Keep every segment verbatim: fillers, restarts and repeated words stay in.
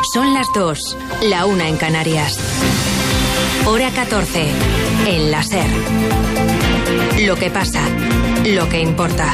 Son las dos, la una en Canarias. Hora catorce, en la SER. Lo que pasa, lo que importa.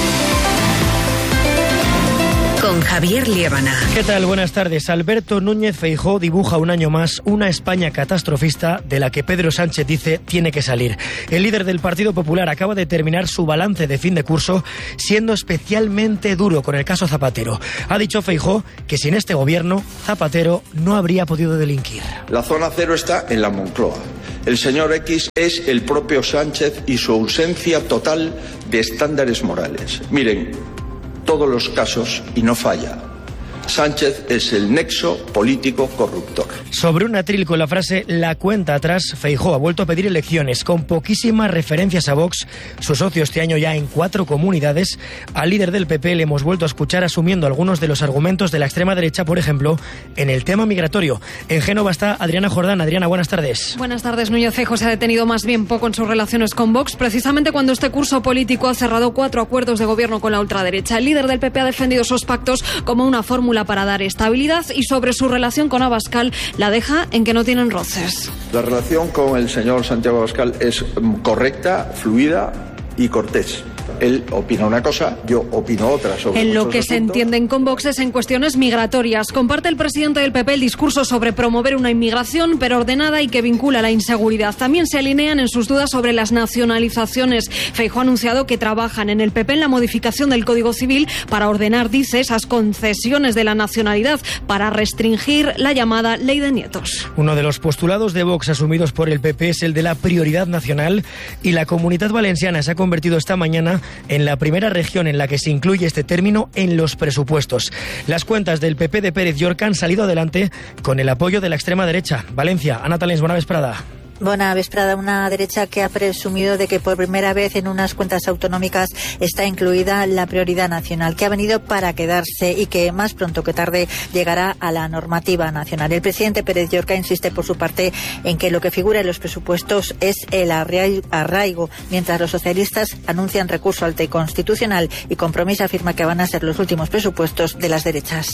Con Javier Liébana. ¿Qué tal? Buenas tardes. Alberto Núñez Feijóo dibuja un año más una España catastrofista de la que Pedro Sánchez dice tiene que salir. El líder del Partido Popular acaba de terminar su balance de fin de curso siendo especialmente duro con el caso Zapatero. Ha dicho Feijóo que sin este gobierno Zapatero no habría podido delinquir. La zona cero está en la Moncloa. El señor X es el propio Sánchez y su ausencia total de estándares morales. Miren, todos los casos y no falla. Sánchez es el nexo político corruptor. Sobre un atril con la frase "la cuenta atrás", Feijóo ha vuelto a pedir elecciones con poquísimas referencias a Vox, su socio este año ya en cuatro comunidades. Al líder del P P le hemos vuelto a escuchar asumiendo algunos de los argumentos de la extrema derecha, por ejemplo, en el tema migratorio. En Génova está Adriana Jordán. Adriana, buenas tardes. Buenas tardes. Núñez Feijóo se ha detenido más bien poco en sus relaciones con Vox, precisamente cuando este curso político ha cerrado cuatro acuerdos de gobierno con la ultraderecha. El líder del P P ha defendido esos pactos como una fórmula para dar estabilidad y sobre su relación con Abascal la deja en que no tienen roces. La relación con el señor Santiago Abascal es correcta, fluida y cortés. Él opina una cosa, yo opino otra. Sobre en lo que asuntos. Se entienden con Vox es en cuestiones migratorias. Comparte el presidente del P P el discurso sobre promover una inmigración, pero ordenada y que vincula la inseguridad. También se alinean en sus dudas sobre las nacionalizaciones. Feijóo ha anunciado que trabajan en el P P en la modificación del Código Civil para ordenar, dice, esas concesiones de la nacionalidad para restringir la llamada ley de nietos. Uno de los postulados de Vox asumidos por el P P es el de la prioridad nacional, y la Comunidad Valenciana se ha convertido esta mañana en la primera región en la que se incluye este término en los presupuestos. Las cuentas del P P de Pérez Llorca han salido adelante con el apoyo de la extrema derecha. Valencia, Ana Talens, buena vesprada. Buena vesprada. Una derecha que ha presumido de que por primera vez en unas cuentas autonómicas está incluida la prioridad nacional, que ha venido para quedarse y que más pronto que tarde llegará a la normativa nacional. El presidente Pérez Llorca insiste por su parte en que lo que figura en los presupuestos es el arraigo, mientras los socialistas anuncian recurso al Tribunal Constitucional y Compromís afirma que van a ser los últimos presupuestos de las derechas.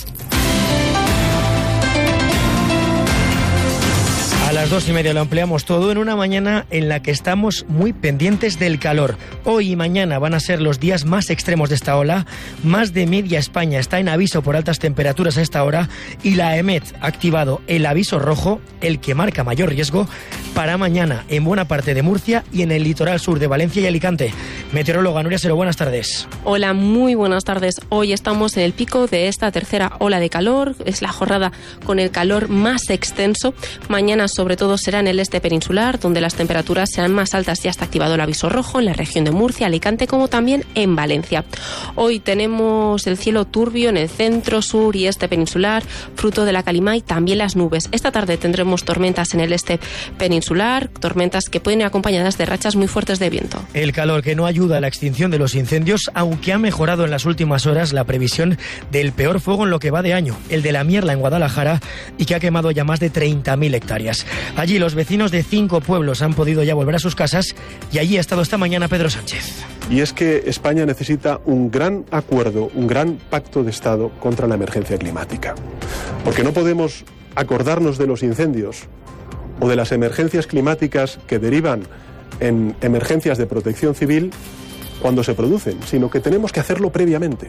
A las dos y media lo ampliamos todo en una mañana en la que estamos muy pendientes del calor. Hoy y mañana van a ser los días más extremos de esta ola. Más de media España está en aviso por altas temperaturas a esta hora y la EMET ha activado el aviso rojo, el que marca mayor riesgo, para mañana en buena parte de Murcia y en el litoral sur de Valencia y Alicante. Meteoróloga Nuria Sero, buenas tardes. Hola, muy buenas tardes. Hoy estamos en el pico de esta tercera ola de calor. Es la jornada con el calor más extenso. Mañana sobre todo será en el este peninsular, donde las temperaturas serán más altas. Ya está activado el aviso rojo en la región de Murcia, Alicante, como también en Valencia. Hoy tenemos el cielo turbio en el centro, sur y este peninsular, fruto de la calima y también las nubes. Esta tarde tendremos tormentas en el este peninsular, tormentas que pueden ir acompañadas de rachas muy fuertes de viento. El calor que no ayuda a la extinción de los incendios, aunque ha mejorado en las últimas horas la previsión del peor fuego en lo que va de año, el de la Mierla en Guadalajara, y que ha quemado ya más de treinta mil hectáreas. Allí los vecinos de cinco pueblos han podido ya volver a sus casas y allí ha estado esta mañana Pedro Sánchez. Y es que España necesita un gran acuerdo, un gran pacto de Estado contra la emergencia climática. Porque no podemos acordarnos de los incendios o de las emergencias climáticas que derivan en emergencias de protección civil cuando se producen, sino que tenemos que hacerlo previamente.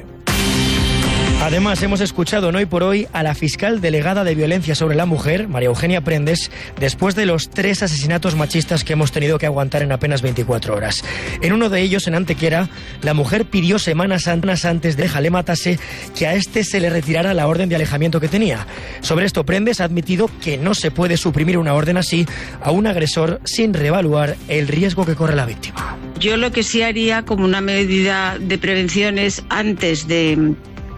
Además, hemos escuchado en Hoy por Hoy a la fiscal delegada de violencia sobre la mujer, María Eugenia Prendes, después de los tres asesinatos machistas que hemos tenido que aguantar en apenas veinticuatro horas. En uno de ellos, en Antequera, la mujer pidió semanas antes de que le matase que a este se le retirara la orden de alejamiento que tenía. Sobre esto, Prendes ha admitido que no se puede suprimir una orden así a un agresor sin reevaluar el riesgo que corre la víctima. Yo lo que sí haría como una medida de prevención es antes de...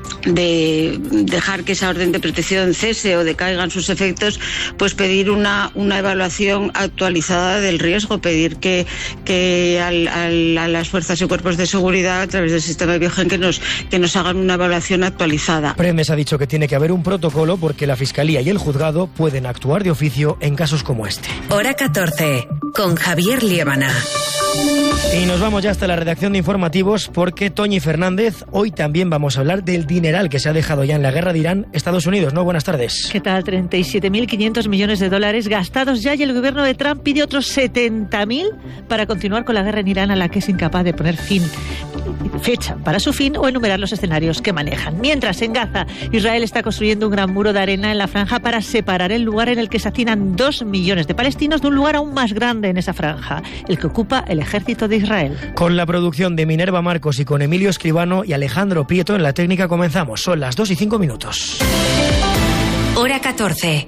de dejar que esa orden de protección cese o decaigan sus efectos, pues pedir una, una evaluación actualizada del riesgo, pedir que, que al, al, a las fuerzas y cuerpos de seguridad a través del sistema de Biogen que nos, que nos hagan una evaluación actualizada. Prendes ha dicho que tiene que haber un protocolo porque la Fiscalía y el Juzgado pueden actuar de oficio en casos como este. Hora catorce, con Javier Liébana. Y nos vamos ya hasta la redacción de informativos porque Toñi Fernández, hoy también vamos a hablar del dineral que se ha dejado ya en la guerra de Irán, Estados Unidos, ¿no? Buenas tardes. ¿Qué tal? treinta y siete mil quinientos millones de dólares gastados ya y el gobierno de Trump pide otros setenta mil para continuar con la guerra en Irán a la que es incapaz de poner fin, fecha para su fin o enumerar los escenarios que manejan. Mientras, en Gaza, Israel está construyendo un gran muro de arena en la franja para separar el lugar en el que se hacinan dos millones de palestinos de un lugar aún más grande en esa franja, el que ocupa el ejército de Israel. Con la producción de Minerva Marcos y con Emilio Escribano y Alejandro Prieto en la técnica comenzamos. Son las dos y cinco minutos. Hora catorce.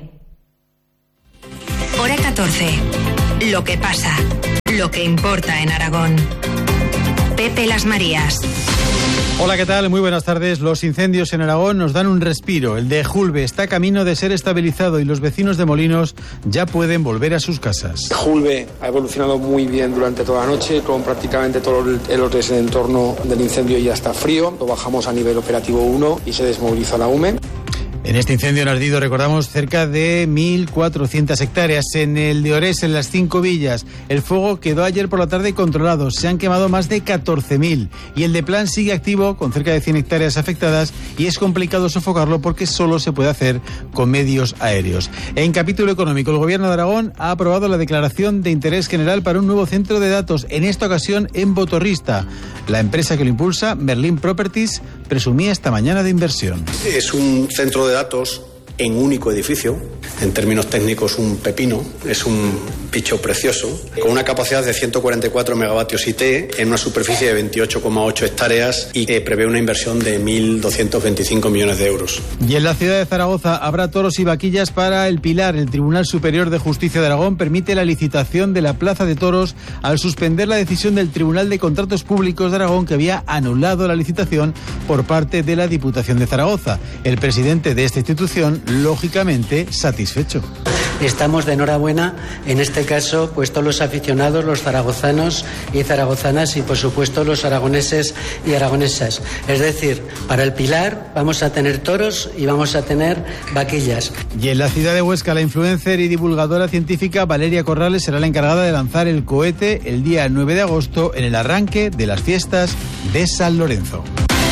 Hora catorce. Lo que pasa, lo que importa en Aragón. Pepe Las Marías. Hola, ¿qué tal? Muy buenas tardes. Los incendios en Aragón nos dan un respiro. El de Julbe está camino de ser estabilizado y los vecinos de Molinos ya pueden volver a sus casas. Julbe ha evolucionado muy bien durante toda la noche, con prácticamente todo el orden en entorno del incendio ya está frío. Lo bajamos a nivel operativo uno y se desmovilizó la U M E. En este incendio en ardido, recordamos, cerca de mil cuatrocientas hectáreas. En el de Orés, en las cinco villas, el fuego quedó ayer por la tarde controlado. Se han quemado más de catorce mil. Y el de Plan sigue activo, con cerca de cien hectáreas afectadas, y es complicado sofocarlo porque solo se puede hacer con medios aéreos. En capítulo económico, el Gobierno de Aragón ha aprobado la declaración de interés general para un nuevo centro de datos, en esta ocasión en Botorrista. La empresa que lo impulsa, Merlin Properties, presumía esta mañana de inversión. Es un centro de datos en único edificio, en términos técnicos un pepino, es un bicho precioso, con una capacidad de ciento cuarenta y cuatro megavatios I T en una superficie de veintiocho coma ocho hectáreas y que prevé una inversión de mil doscientos veinticinco millones de euros. Y en la ciudad de Zaragoza habrá toros y vaquillas para el Pilar. El Tribunal Superior de Justicia de Aragón permite la licitación de la plaza de toros al suspender la decisión del Tribunal de Contratos Públicos de Aragón, que había anulado la licitación por parte de la Diputación de Zaragoza. El presidente de esta institución, lógicamente, satisfecho. Estamos de enhorabuena, en este caso, pues todos los aficionados, los zaragozanos y zaragozanas y, por supuesto, los aragoneses y aragonesas. Es decir, para el Pilar vamos a tener toros y vamos a tener vaquillas. Y en la ciudad de Huesca, la influencer y divulgadora científica Valeria Corrales será la encargada de lanzar el cohete el día nueve de agosto en el arranque de las fiestas de San Lorenzo.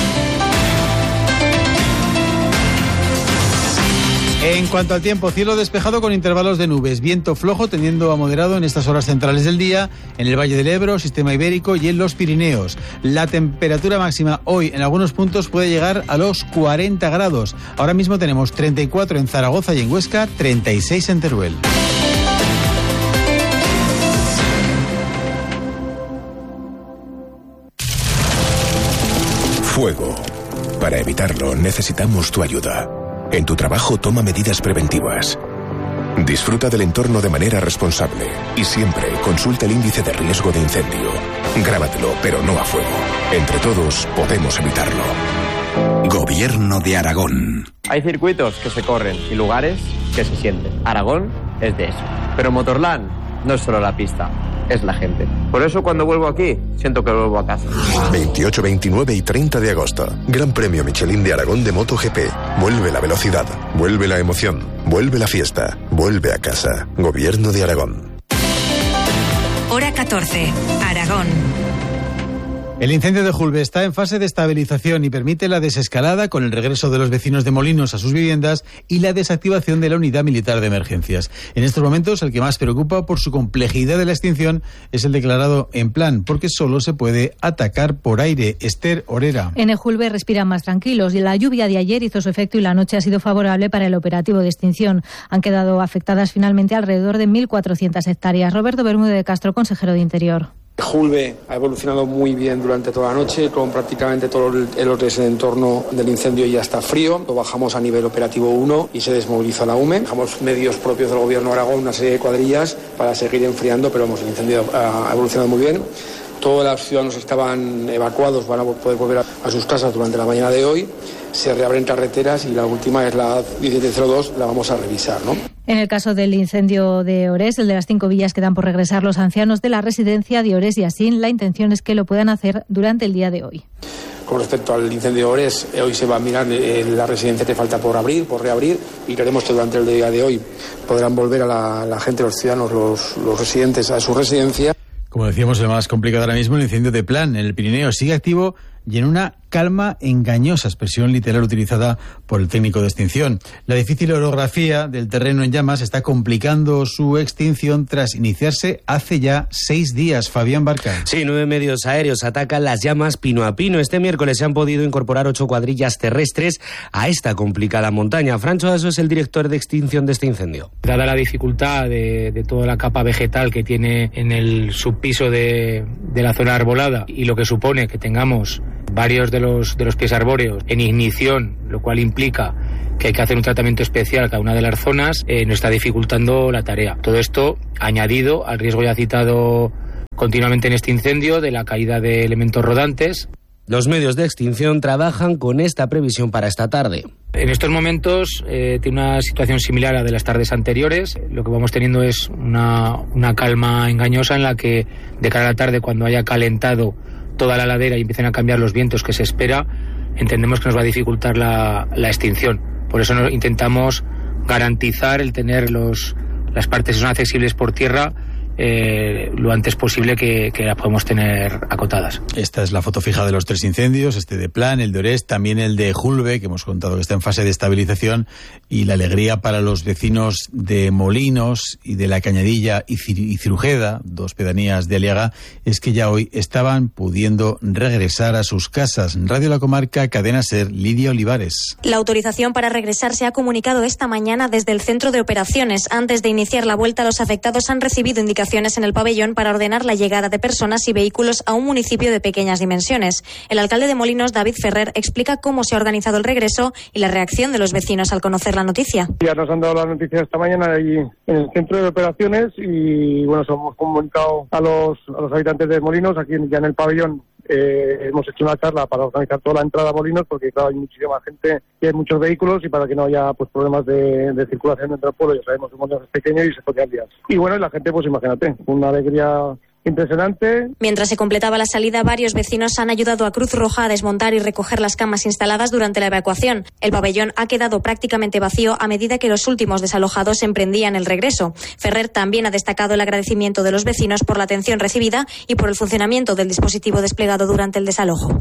En cuanto al tiempo, cielo despejado con intervalos de nubes, viento flojo tendiendo a moderado en estas horas centrales del día, en el Valle del Ebro, Sistema Ibérico y en los Pirineos. La temperatura máxima hoy en algunos puntos puede llegar a los cuarenta grados. Ahora mismo tenemos treinta y cuatro en Zaragoza y en Huesca, treinta y seis en Teruel. Fuego. Para evitarlo necesitamos tu ayuda. En tu trabajo toma medidas preventivas. Disfruta del entorno de manera responsable y siempre consulta el índice de riesgo de incendio. Grábatelo, pero no a fuego. Entre todos podemos evitarlo. Gobierno de Aragón. Hay circuitos que se corren y lugares que se sienten. Aragón es de eso. Pero Motorland no es solo la pista, es la gente. Por eso cuando vuelvo aquí, siento que vuelvo a casa. veintiocho, veintinueve y treinta de agosto. Gran Premio Michelin de Aragón de MotoGP. Vuelve la velocidad, vuelve la emoción, vuelve la fiesta, vuelve a casa. Gobierno de Aragón. Hora catorce. Aragón. El incendio de Julbe está en fase de estabilización y permite la desescalada con el regreso de los vecinos de Molinos a sus viviendas y la desactivación de la unidad militar de emergencias. En estos momentos, el que más preocupa por su complejidad de la extinción es el declarado en plan, porque solo se puede atacar por aire. Esther Orera. En el Julbe respiran más tranquilos y la lluvia de ayer hizo su efecto y la noche ha sido favorable para el operativo de extinción. Han quedado afectadas finalmente alrededor de mil cuatrocientas hectáreas. Roberto Bermúdez de Castro, consejero de Interior. Julbe ha evolucionado muy bien durante toda la noche, con prácticamente todo el orden en entorno del incendio ya está frío. Lo bajamos a nivel operativo uno y se desmovilizó la U M E. Dejamos medios propios del Gobierno de Aragón, una serie de cuadrillas para seguir enfriando, pero vamos, el incendio ha evolucionado muy bien. Todos los ciudadanos estaban evacuados, van a poder volver a sus casas durante la mañana de hoy. Se reabren carreteras y la última es la diecisiete cero dos, la vamos a revisar, ¿no? En el caso del incendio de Orés, el de las cinco villas, quedan por regresar los ancianos de la residencia de Orés y Asín. La intención es que lo puedan hacer durante el día de hoy. Con respecto al incendio de Orés, hoy se va a mirar eh, la residencia que falta por abrir, por reabrir, y creemos que durante el día de hoy podrán volver a la, la gente, los ciudadanos, los, los residentes a su residencia. Como decíamos, el más complicado ahora mismo, el incendio de Plan en el Pirineo, sigue activo y en una calma engañosa, expresión literal utilizada por el técnico de extinción. La difícil orografía del terreno en llamas está complicando su extinción tras iniciarse hace ya seis días. Fabián Barca. Sí, nueve medios aéreos atacan las llamas pino a pino. Este miércoles se han podido incorporar ocho cuadrillas terrestres a esta complicada montaña. Francho Aso es el director de extinción de este incendio. Dada la dificultad de, de toda la capa vegetal que tiene en el subpiso de, de la zona arbolada y lo que supone que tengamos varios de los, de los pies arbóreos en ignición, lo cual implica que hay que hacer un tratamiento especial a cada una de las zonas, eh, nos está dificultando la tarea. Todo esto añadido al riesgo ya citado continuamente en este incendio de la caída de elementos rodantes. Los medios de extinción trabajan con esta previsión para esta tarde. En estos momentos eh, tiene una situación similar a la de las tardes anteriores. Lo que vamos teniendo es una, una calma engañosa en la que de cara a la tarde, cuando haya calentado toda la ladera y empiecen a cambiar los vientos que se espera, entendemos que nos va a dificultar la, la extinción. Por eso no, intentamos garantizar el tener los, las partes que son accesibles por tierra Eh, lo antes posible que, que las podemos tener acotadas. Esta es la foto fija de los tres incendios, este de Plan, el de Orés, también el de Julbe, que hemos contado que está en fase de estabilización, y la alegría para los vecinos de Molinos y de La Cañadilla y, Cir- y Cirujeda, dos pedanías de Aliaga, es que ya hoy estaban pudiendo regresar a sus casas. Radio La Comarca, Cadena SER, Lidia Olivares. La autorización para regresar se ha comunicado esta mañana desde el centro de operaciones. Antes de iniciar la vuelta, los afectados han recibido indicaciones en el pabellón para ordenar la llegada de personas y vehículos a un municipio de pequeñas dimensiones. El alcalde de Molinos, David Ferrer, explica cómo se ha organizado el regreso y la reacción de los vecinos al conocer la noticia. Ya nos han dado la noticia esta mañana allí en el centro de operaciones y bueno, se hemos comunicado a los, a los habitantes de Molinos, aquí ya en el pabellón. Eh, hemos hecho una charla para organizar toda la entrada a Molinos, porque claro, hay muchísima gente y hay muchos vehículos, y para que no haya pues problemas de, de circulación dentro del pueblo. Ya sabemos que Molinos es pequeño y se podrían liar. Y bueno, y la gente, pues imagínate, una alegría impresionante. Mientras se completaba la salida, varios vecinos han ayudado a Cruz Roja a desmontar y recoger las camas instaladas durante la evacuación. El pabellón ha quedado prácticamente vacío a medida que los últimos desalojados emprendían el regreso. Ferrer también ha destacado el agradecimiento de los vecinos por la atención recibida y por el funcionamiento del dispositivo desplegado durante el desalojo.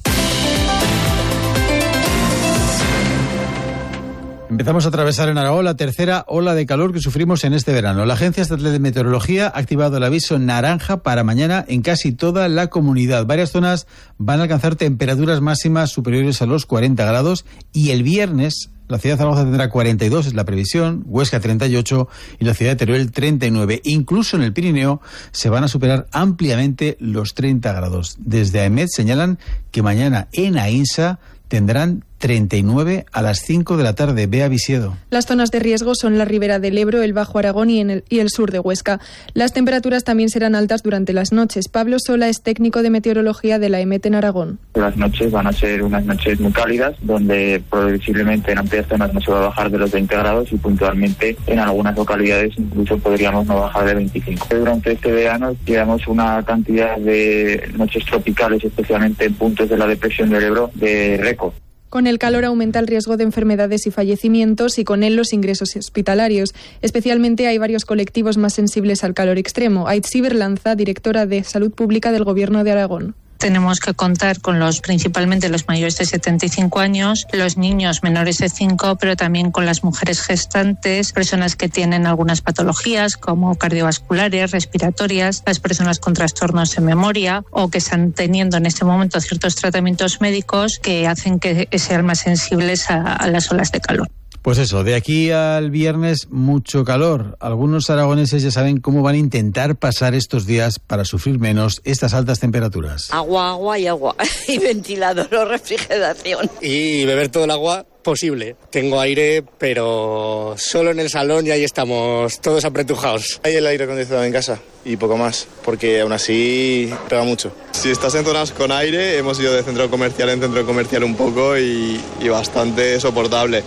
Empezamos a atravesar en Aragón la tercera ola de calor que sufrimos en este verano. La Agencia Estatal de Meteorología ha activado el aviso naranja para mañana en casi toda la comunidad. Varias zonas van a alcanzar temperaturas máximas superiores a los cuarenta grados y el viernes la ciudad de Zaragoza tendrá cuarenta y dos, es la previsión, Huesca treinta y ocho y la ciudad de Teruel treinta y nueve. Incluso en el Pirineo se van a superar ampliamente los treinta grados. Desde AEMET señalan que mañana en AINSA tendrán treinta y nueve a las cinco de la tarde. Bea Visiedo. Las zonas de riesgo son la ribera del Ebro, el Bajo Aragón y, en el, y el sur de Huesca. Las temperaturas también serán altas durante las noches. Pablo Sola es técnico de meteorología de la EMET en Aragón. Las noches van a ser unas noches muy cálidas, donde previsiblemente en amplias zonas no se va a bajar de los veinte grados y puntualmente en algunas localidades incluso podríamos no bajar de veinticinco. Durante este verano llevamos una cantidad de noches tropicales, especialmente en puntos de la depresión del Ebro, de récord. Con el calor aumenta el riesgo de enfermedades y fallecimientos y con él los ingresos hospitalarios. Especialmente hay varios colectivos más sensibles al calor extremo. Aitziber Lanza, directora de Salud Pública del Gobierno de Aragón. Tenemos que contar con los principalmente los mayores de setenta y cinco años, los niños menores de cinco, pero también con las mujeres gestantes, personas que tienen algunas patologías como cardiovasculares, respiratorias, las personas con trastornos de memoria o que están teniendo en este momento ciertos tratamientos médicos que hacen que sean más sensibles a, a las olas de calor. Pues eso, de aquí al viernes mucho calor. Algunos aragoneses ya saben cómo van a intentar pasar estos días para sufrir menos estas altas temperaturas. Agua, agua y agua. Y ventilador o refrigeración. Y beber todo el agua posible. Tengo aire, pero solo en el salón y ahí estamos todos apretujados. Hay el aire acondicionado en casa y poco más, porque aún así pega mucho. Si estás en zonas con aire, hemos ido de centro comercial en centro comercial un poco y, y bastante soportable.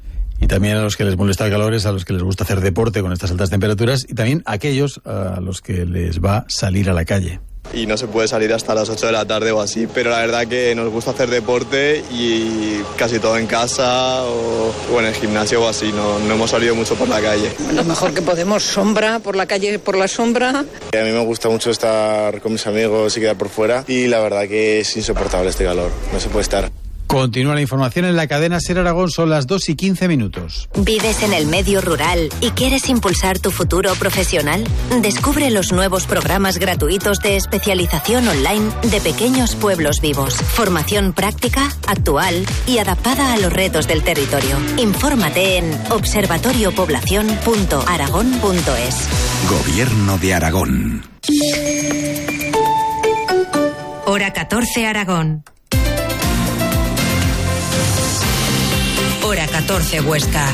Y también a los que les molesta el calor es a los que les gusta hacer deporte con estas altas temperaturas y también a aquellos a los que les va salir a la calle. y no se puede salir hasta las ocho de la tarde o así, pero la verdad que nos gusta hacer deporte y casi todo en casa o, o en el gimnasio o así, no, no hemos salido mucho por la calle. Lo mejor que podemos, sombra, por la calle, por la sombra. A mí me gusta mucho estar con mis amigos y quedar por fuera y la verdad que es insoportable este calor, no se puede estar. Continúa la información en la cadena SER Aragón, son las dos y quince minutos. ¿Vives en el medio rural y quieres impulsar tu futuro profesional? Descubre los nuevos programas gratuitos de especialización online de Pequeños Pueblos Vivos. Formación práctica, actual y adaptada a los retos del territorio. Infórmate en observatorio población punto aragón punto es. Gobierno de Aragón. Hora catorce Aragón. Hora catorce Huesca.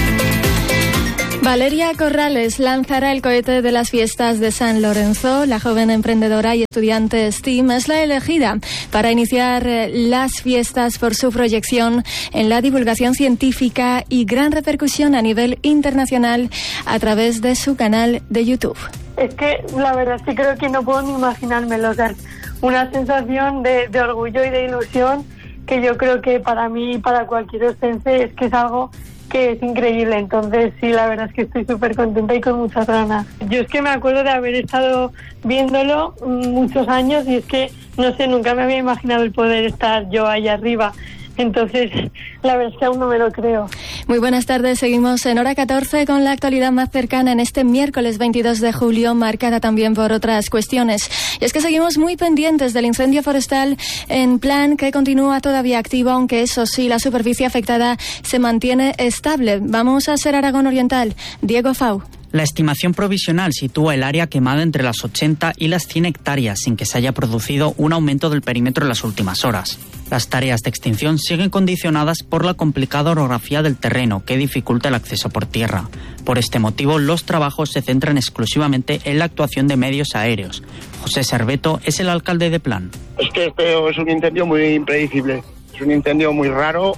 Valeria Corrales lanzará el cohete de las fiestas de San Lorenzo. La joven emprendedora y estudiante STEAM es la elegida para iniciar las fiestas por su proyección en la divulgación científica y gran repercusión a nivel internacional a través de su canal de YouTube. Es que la verdad es que creo que no puedo ni imaginármelo. O sea, una sensación de, de orgullo y de ilusión que yo creo que para mí y para cualquier ostense es que es algo que es increíble. Entonces sí, la verdad es que estoy súper contenta y con muchas ganas. Yo es que me acuerdo de haber estado viéndolo muchos años y es que, no sé, nunca me había imaginado el poder estar yo ahí arriba. Entonces, la verdad es que aún no me lo creo. Muy buenas tardes, seguimos en Hora catorce con la actualidad más cercana en este miércoles veintidós de julio, marcada también por otras cuestiones. Y es que seguimos muy pendientes del incendio forestal en Plan, que continúa todavía activo, aunque eso sí, la superficie afectada se mantiene estable. Vamos a SER Aragón Oriental. Diego Fau. La estimación provisional sitúa el área quemada entre las ochenta y las cien hectáreas, sin que se haya producido un aumento del perímetro en las últimas horas. Las tareas de extinción siguen condicionadas por la complicada orografía del terreno, que dificulta el acceso por tierra. Por este motivo, los trabajos se centran exclusivamente en la actuación de medios aéreos. José Serveto es el alcalde de Plan. Es que este es un incendio muy impredecible. Es un incendio muy raro,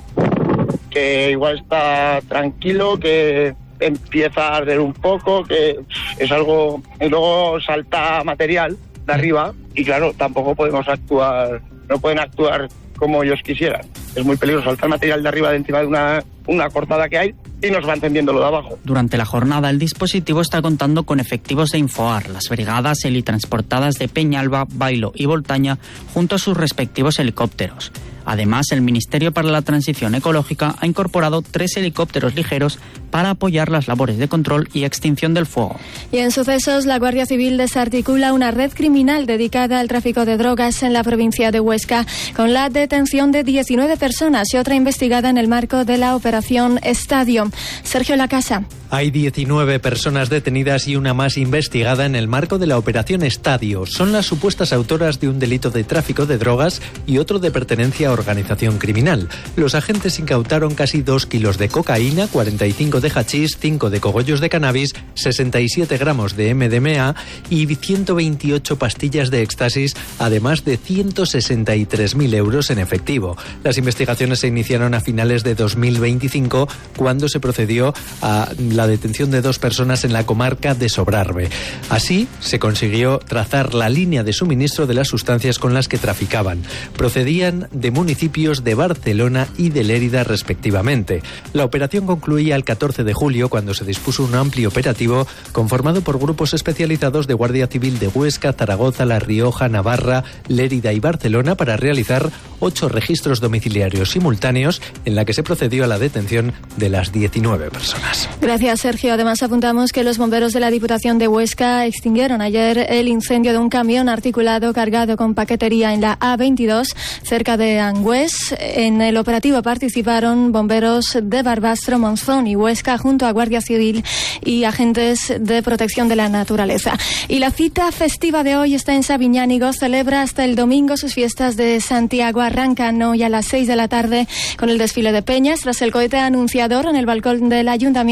que igual está tranquilo, que empieza a arder un poco, que es algo, y luego salta material de arriba y claro, tampoco podemos actuar, no pueden actuar como ellos quisieran. Es muy peligroso saltar material de arriba de encima de una, una cortada que hay y nos va encendiendo lo de abajo. Durante la jornada, el dispositivo está contando con efectivos de Infoar, las brigadas helitransportadas de Peñalba, Bailo y Voltaña, junto a sus respectivos helicópteros. Además, el Ministerio para la Transición Ecológica ha incorporado tres helicópteros ligeros para apoyar las labores de control y extinción del fuego. Y en sucesos, la Guardia Civil desarticula una red criminal dedicada al tráfico de drogas en la provincia de Huesca, con la detención de diecinueve personas y otra investigada en el marco de la Operación Estadio. Sergio Lacasa. Hay diecinueve personas detenidas y una más investigada en el marco de la Operación Estadio. Son las supuestas autoras de un delito de tráfico de drogas y otro de pertenencia a organización criminal. Los agentes incautaron casi dos kilos de cocaína, cuarenta y cinco de hachís, cinco de cogollos de cannabis, sesenta y siete gramos de M D M A y ciento veintiocho pastillas de éxtasis, además de ciento sesenta y tres mil euros en efectivo. Las investigaciones se iniciaron a finales de dos mil veinticinco, cuando se procedió a la detención de dos personas en la comarca de Sobrarbe. Así se consiguió trazar la línea de suministro de las sustancias con las que traficaban. Procedían de municipios de Barcelona y de Lérida respectivamente. La operación concluía el catorce de julio, cuando se dispuso un amplio operativo conformado por grupos especializados de Guardia Civil de Huesca, Zaragoza, La Rioja, Navarra, Lérida y Barcelona para realizar ocho registros domiciliarios simultáneos en la que se procedió a la detención de las diecinueve personas. Gracias, Sergio. Además, apuntamos que los bomberos de la Diputación de Huesca extinguieron ayer el incendio de un camión articulado cargado con paquetería en la A veintidós, cerca de Angüés. En el operativo participaron bomberos de Barbastro, Monzón y Huesca, junto a Guardia Civil y agentes de protección de la naturaleza. Y la cita festiva de hoy está en Sabiñánigo. Celebra hasta el domingo sus fiestas de Santiago. Arrancan hoy a las seis de la tarde con el desfile de peñas. Tras el cohete anunciador en el balcón del ayuntamiento,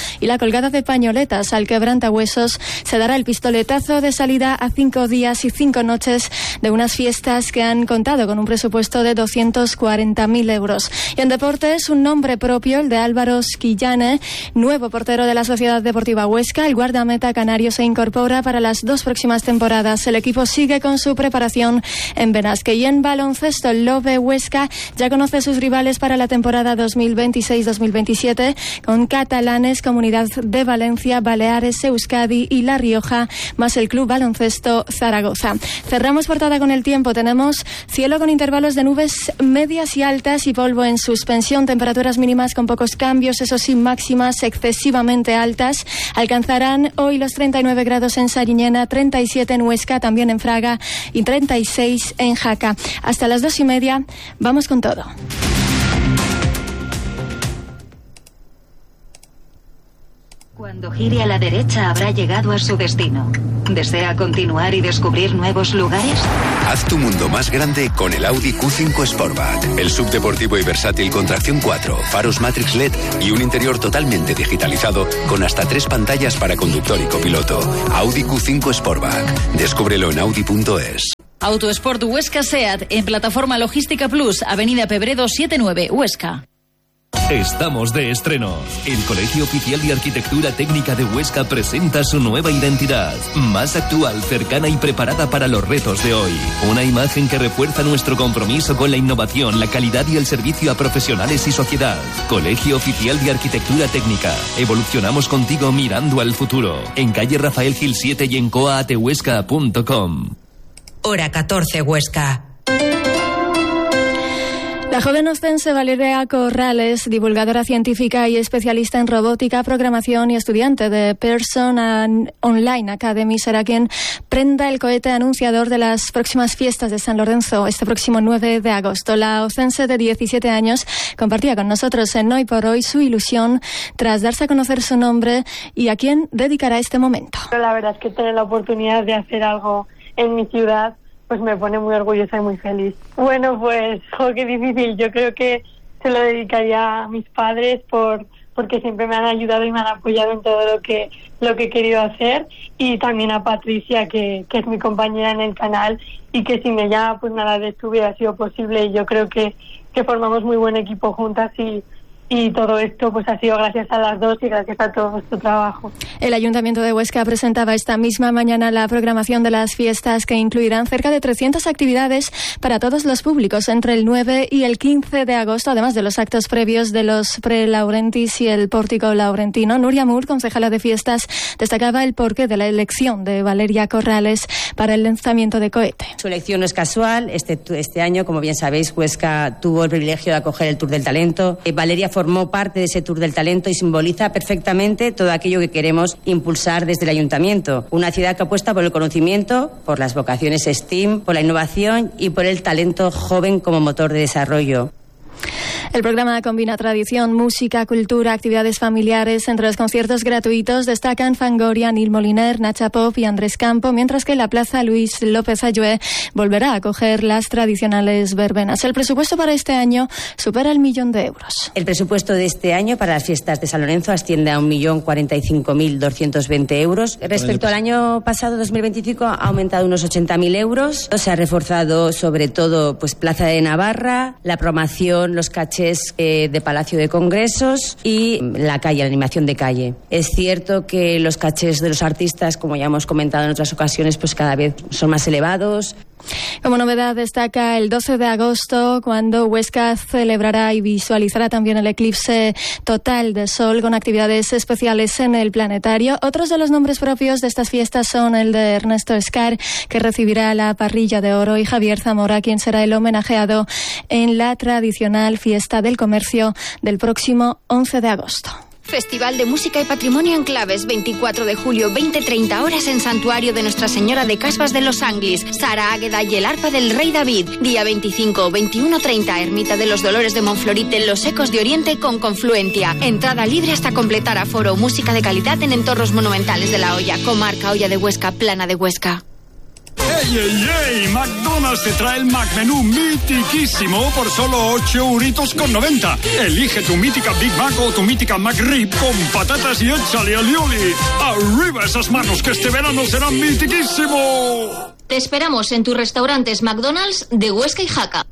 y la colgada de pañoletas al quebrantahuesos se dará el pistoletazo de salida a cinco días y cinco noches de unas fiestas que han contado con un presupuesto de doscientos cuarenta mil euros. Y en deportes, un nombre propio, el de Álvaro Squillane, nuevo portero de la Sociedad Deportiva Huesca. El guardameta canario se incorpora para las dos próximas temporadas. El equipo sigue con su preparación en Benasque. Y en baloncesto, el Lobe Huesca ya conoce sus rivales para la temporada dos mil veintiséis dos mil veintisiete, con Catalanes, Comunidad de Valencia, Baleares, Euskadi y La Rioja, más el Club Baloncesto Zaragoza. Cerramos portada con el tiempo. Tenemos cielo con intervalos de nubes medias y altas y polvo en suspensión, temperaturas mínimas con pocos cambios, eso sí, máximas excesivamente altas. Alcanzarán hoy los treinta y nueve grados en Sariñena, treinta y siete en Huesca, también en Fraga y treinta y seis en Jaca. Hasta las dos y media, vamos con todo. Cuando gire a la derecha habrá llegado a su destino. ¿Desea continuar y descubrir nuevos lugares? Haz tu mundo más grande con el Audi Q cinco Sportback. El subdeportivo y versátil con tracción cuatro, faros Matrix L E D y un interior totalmente digitalizado con hasta tres pantallas para conductor y copiloto. Audi Q cinco Sportback. Descúbrelo en audi punto es. Autosport Huesca SEAT en Plataforma Logística Plus, Avenida Pebredo setenta y nueve, Huesca. Estamos de estreno. El Colegio Oficial de Arquitectura Técnica de Huesca presenta su nueva identidad, más actual, cercana y preparada para los retos de hoy. Una imagen que refuerza nuestro compromiso con la innovación, la calidad y el servicio a profesionales y sociedad. Colegio Oficial de Arquitectura Técnica. Evolucionamos contigo mirando al futuro. En calle Rafael Gil siete y en coatehuesca punto com. Hora catorce, Huesca. La joven ostense Valeria Corrales, divulgadora científica y especialista en robótica, programación y estudiante de Pearson Online Academy, será quien prenda el cohete anunciador de las próximas fiestas de San Lorenzo este próximo nueve de agosto. La ostense de diecisiete años compartía con nosotros en Hoy por Hoy su ilusión tras darse a conocer su nombre y a quién dedicará este momento. La verdad es que tener la oportunidad de hacer algo en mi ciudad pues me pone muy orgullosa y muy feliz. Bueno, pues, jo, qué difícil. Yo creo que se lo dedicaría a mis padres por porque siempre me han ayudado y me han apoyado en todo lo que lo que he querido hacer, y también a Patricia, que, que es mi compañera en el canal y que si me llama, pues nada de esto hubiera sido posible, y yo creo que, que formamos muy buen equipo juntas y Y todo esto pues ha sido gracias a las dos y gracias a todo nuestro trabajo. El Ayuntamiento de Huesca presentaba esta misma mañana la programación de las fiestas, que incluirán cerca de trescientas actividades para todos los públicos entre el nueve y el quince de agosto, además de los actos previos de los pre-Laurentis y el pórtico laurentino. Nuria Moore, concejala de fiestas, destacaba el porqué de la elección de Valeria Corrales para el lanzamiento de cohete. Su elección no es casual. Este, este año, como bien sabéis, Huesca tuvo el privilegio de acoger el Tour del Talento. Eh, Valeria formó parte de ese Tour del Talento y simboliza perfectamente todo aquello que queremos impulsar desde el Ayuntamiento. Una ciudad que apuesta por el conocimiento, por las vocaciones STEAM, por la innovación y por el talento joven como motor de desarrollo. El programa combina tradición, música, cultura, actividades familiares. Entre los conciertos gratuitos destacan Fangoria, Nil Moliner, Nacha Pop y Andrés Campo, mientras que la Plaza Luis López Ayué volverá a acoger las tradicionales verbenas. El presupuesto para este año supera el millón de euros. El presupuesto de este año para las fiestas de San Lorenzo asciende a un millón cuarenta y cinco mil doscientos veinte euros. Respecto al año pasado, dos mil veinticinco, ha aumentado unos ochenta mil euros. Se ha reforzado sobre todo pues Plaza de Navarra, la programación, los cachés eh, de Palacio de Congresos y la calle, la animación de calle. Es cierto que los cachés de los artistas, como ya hemos comentado en otras ocasiones, pues cada vez son más elevados. Como novedad destaca el doce de agosto, cuando Huesca celebrará y visualizará también el eclipse total de sol con actividades especiales en el planetario. Otros de los nombres propios de estas fiestas son el de Ernesto Escar, que recibirá la parrilla de oro, y Javier Zamora, quien será el homenajeado en la tradicional fiesta del comercio del próximo once de agosto. Festival de Música y Patrimonio en Claves, veinticuatro de julio, veinte treinta horas en Santuario de Nuestra Señora de Casbas de los Anglis, Sara Águeda y el arpa del Rey David. Día veinticinco, veintiuno treinta, Ermita de los Dolores de Monflorite en Los Ecos de Oriente con Confluencia. Entrada libre hasta completar aforo. Música de calidad en entornos monumentales de La Hoya, Comarca Hoya de Huesca, Plana de Huesca. ¡Ey, ey, ey! McDonald's te trae el McMenú mitiquísimo por solo ocho euritos con noventa. Elige tu mítica Big Mac o tu mítica McRib con patatas y échale alioli. ¡Arriba esas manos que este verano será mitiquísimo! Te esperamos en tus restaurantes McDonald's de Huesca y Jaca.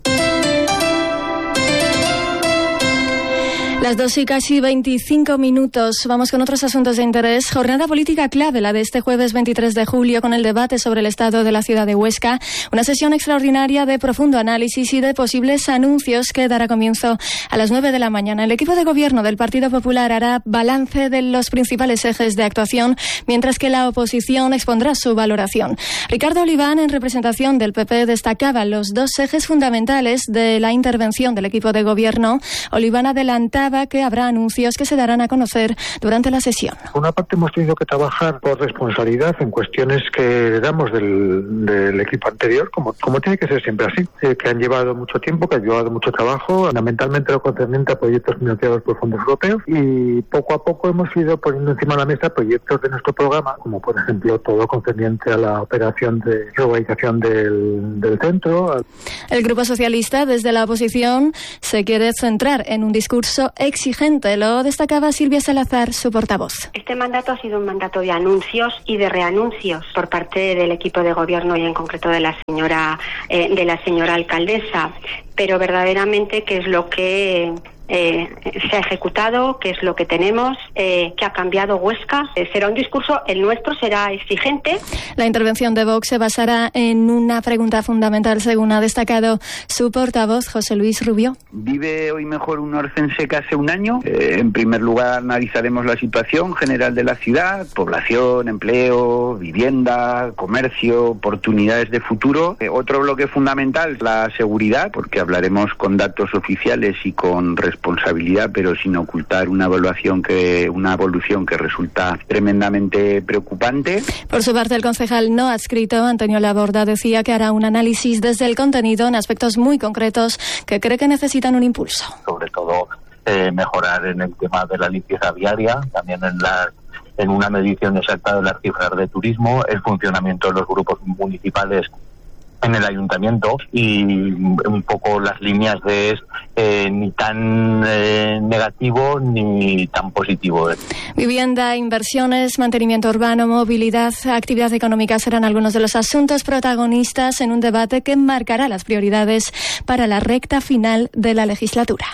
Las dos y casi veinticinco minutos. Vamos con otros asuntos de interés. Jornada política clave, la de este jueves veintitrés de julio, con el debate sobre el estado de la ciudad de Huesca. Una sesión extraordinaria de profundo análisis y de posibles anuncios que dará comienzo a las nueve de la mañana. El equipo de gobierno del Partido Popular hará balance de los principales ejes de actuación, mientras que la oposición expondrá su valoración. Ricardo Oliván, en representación del P P, destacaba los dos ejes fundamentales de la intervención del equipo de gobierno. Oliván adelantaba que habrá anuncios que se darán a conocer durante la sesión. Por una parte hemos tenido que trabajar por responsabilidad en cuestiones que heredamos del, del equipo anterior, como, como tiene que ser siempre así, eh, que han llevado mucho tiempo, que han llevado mucho trabajo, fundamentalmente lo concerniente a proyectos financiados por fondos europeos, y poco a poco hemos ido poniendo encima de la mesa proyectos de nuestro programa, como por ejemplo todo concerniente a la operación de urbanización del, del centro. El Grupo Socialista, desde la oposición, se quiere centrar en un discurso exigente, lo destacaba Silvia Salazar, su portavoz. Este mandato ha sido un mandato de anuncios y de reanuncios por parte del equipo de gobierno y en concreto de la señora eh, de la señora alcaldesa, pero verdaderamente qué es lo que Eh, se ha ejecutado, qué es lo que tenemos, eh, qué ha cambiado Huesca. Eh, será un discurso, el nuestro será exigente. La intervención de Vox se basará en una pregunta fundamental, según ha destacado su portavoz, José Luis Rubio. ¿Vive hoy mejor un orcense que hace un año? Eh, en primer lugar, analizaremos la situación general de la ciudad: población, empleo, vivienda, comercio, oportunidades de futuro. Eh, otro bloque fundamental, la seguridad, porque hablaremos con datos oficiales y con responsabilidad, pero sin ocultar una evaluación que una evolución que resulta tremendamente preocupante. Por su parte, el concejal no adscrito, Antonio Laborda, decía que hará un análisis desde el contenido en aspectos muy concretos que cree que necesitan un impulso. Sobre todo eh, mejorar en el tema de la limpieza viaria, también en las en una medición exacta de las cifras de turismo, el funcionamiento de los grupos municipales en el ayuntamiento y un poco las líneas de eh, ni tan eh, negativo ni tan positivo. Vivienda, inversiones, mantenimiento urbano, movilidad, actividad económica serán algunos de los asuntos protagonistas en un debate que marcará las prioridades para la recta final de la legislatura.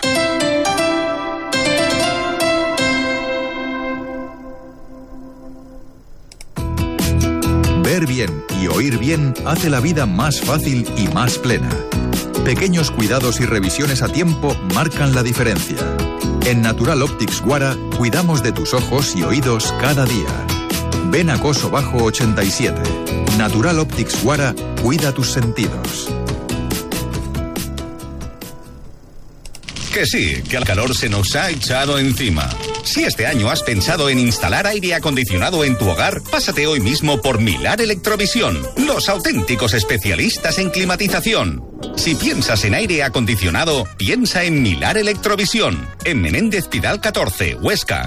Ver bien y oír bien hace la vida más fácil y más plena. Pequeños cuidados y revisiones a tiempo marcan la diferencia. En Natural Optics Guara cuidamos de tus ojos y oídos cada día. Ven a Coso Bajo ochenta y siete. Natural Optics Guara cuida tus sentidos. Que sí, que el calor se nos ha echado encima. Si este año has pensado en instalar aire acondicionado en tu hogar, pásate hoy mismo por Milar Electrovisión, los auténticos especialistas en climatización. Si piensas en aire acondicionado, piensa en Milar Electrovisión, en Menéndez Pidal catorce, Huesca.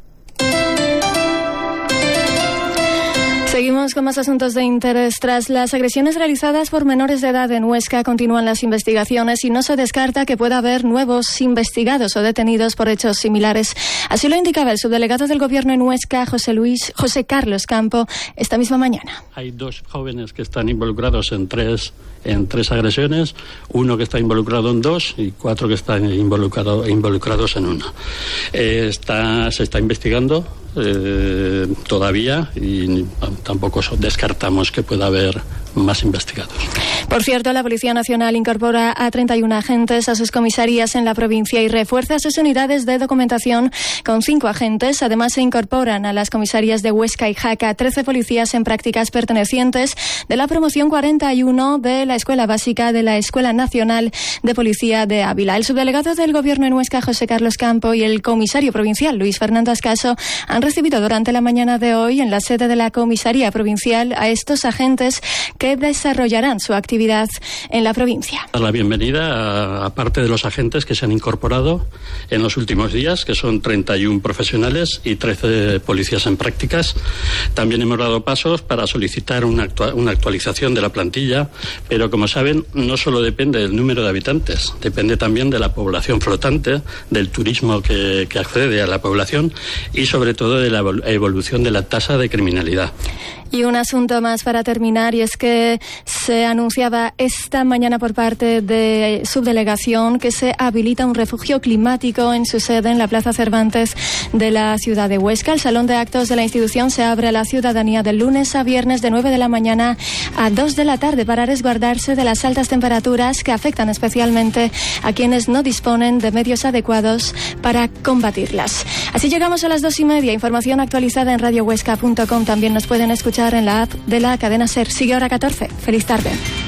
Seguimos con más asuntos de interés. Tras las agresiones realizadas por menores de edad en Huesca, continúan las investigaciones y no se descarta que pueda haber nuevos investigados o detenidos por hechos similares. Así lo indicaba el subdelegado del Gobierno en Huesca, José Luis, José Carlos Campo, esta misma mañana. Hay dos jóvenes que están involucrados en tres, en tres agresiones, uno que está involucrado en dos y cuatro que están involucrado, involucrados en una. Eh, está, se está investigando eh, todavía y tampoco descartamos que pueda haber más investigados. Por cierto, la Policía Nacional incorpora a treinta y uno agentes a sus comisarías en la provincia y refuerza sus unidades de documentación con cinco agentes. Además, se incorporan a las comisarías de Huesca y Jaca trece policías en prácticas pertenecientes de la promoción cuarenta y uno de la Escuela Básica de la Escuela Nacional de Policía de Ávila. El subdelegado del Gobierno en Huesca, José Carlos Campo, y el comisario provincial, Luis Fernando Ascaso, han recibido durante la mañana de hoy en la sede de la comisaría provincial a estos agentes que desarrollarán su actividad actividad en la provincia. La bienvenida a, a parte de los agentes que se han incorporado en los últimos días, que son treinta y uno profesionales y trece policías en prácticas. También hemos dado pasos para solicitar una, actua- una actualización de la plantilla, pero como saben, no solo depende del número de habitantes, depende también de la población flotante, del turismo que, que accede a la población y sobre todo de la evolución de la tasa de criminalidad. Y un asunto más para terminar, y es que se anunciaba esta mañana por parte de subdelegación que se habilita un refugio climático en su sede en la Plaza Cervantes de la ciudad de Huesca. El salón de actos de la institución se abre a la ciudadanía de lunes a viernes de nueve de la mañana a dos de la tarde para resguardarse de las altas temperaturas que afectan especialmente a quienes no disponen de medios adecuados para combatirlas. Así llegamos a las dos y media. Información actualizada en radio huesca punto com. También nos pueden escuchar en la app de la cadena SER. Sigue Hora catorce. Feliz tarde.